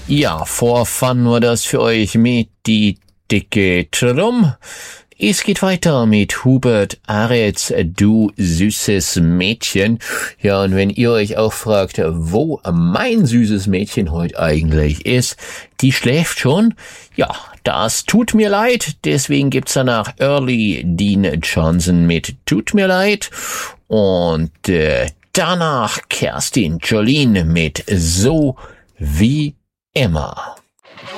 Ja, for fun war das für euch mit die dicke Trum. Es geht weiter mit Hubert Aretz, du süßes Mädchen. Ja, und wenn ihr euch auch fragt, wo mein süßes Mädchen heute eigentlich ist, die schläft schon. Ja, das tut mir leid. Deswegen gibt's danach Early Dean Johnson mit Tut mir leid. Und danach Kerstin Jolien mit So wie immer.